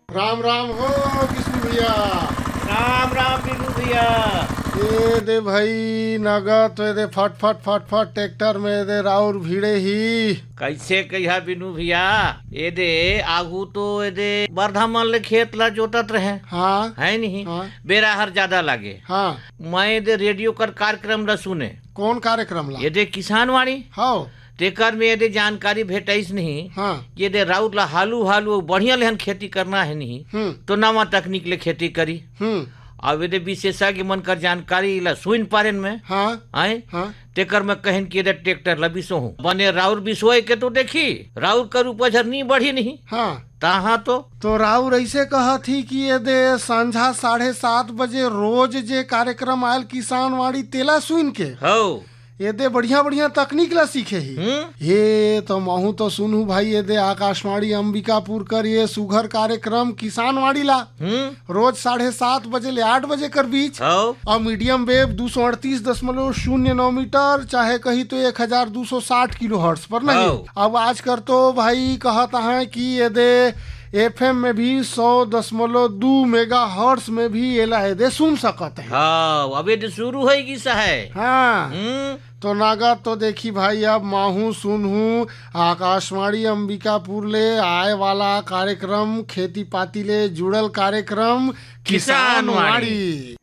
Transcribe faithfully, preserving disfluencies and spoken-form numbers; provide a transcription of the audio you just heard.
राम राम हो विष्णु भैया। राम राम बिनू भैया। ए दे भाई नगद दे फट फट फट फट ट्रैक्टर में दे राउर भीड़े ही कैसे कहिया बिनू भैया, ये दे आगू तो ये दे बरधामन ले खेत ला जोतत रहे। हाँ है नहीं हाँ बेरा हर ज्यादा लागे। हाँ मैं ये दे रेडियो कर कार्यक्रम ला सुने। कौन कार्यक्रम ला? ये दे किसान वाणी हाँ तेकर में यदि जानकारी भेटाइस नहीं। हाँ ये दे राउत ला हालू हालू बढ़िया लेहन खेती करना है नहीं हम्म तो नवा तकनीक ले खेती करी। हम्म अब यदि विशेषज्ञ मन कर जानकारी ला सुन पारेन में हाँ आए हाँ तेकर में कहन कि यदि ट्रैक्टर ला बिसो हूँ बने राउर बिसोए के तो देखी राउर कर उपज नहीं बढ़ी नहीं हाँ तहाँ तो तो राउर ऐसे कहा थी कि ये दे संझा साढ़े सात बजे रोज जे कार्यक्रम आयल किसान वाड़ी तेला सुन के हो ये दे बढ़िया बढ़िया तकनीक ला सीखे ही। हम्म ये तो महू तो सुनू भाई ये दे आकाशवाणी अंबिकापुर कर ये सुघर कार्यक्रम किसान वाड़ी ला हम्म रोज साढ़े सात बजे ले आठ बजे कर बीच हो और मीडियम वेव दो सौ अड़तीस दशमलव शून्य नौ मीटर चाहे कहीं तो एक हजार दो सौ साठ किलो हर्ट्ज पर नहीं। हाँ। अब आज कर तो भाई कहता है कि ये दे एफएम में भी सौ दशमलव दो मेगा हर्ट्ज में भी ये ला ये दे सुन सकते हैं। हाँ अब ये शुरू होगी सा है। हाँ हम्म तो नागा तो देखी भाई अब माहू सुनहू आकाशवाणी अंबिकापुर ले आए वाला कार्यक्रम खेती पाती ले जुड़ल कार्यक्रम किसान वाड़ी।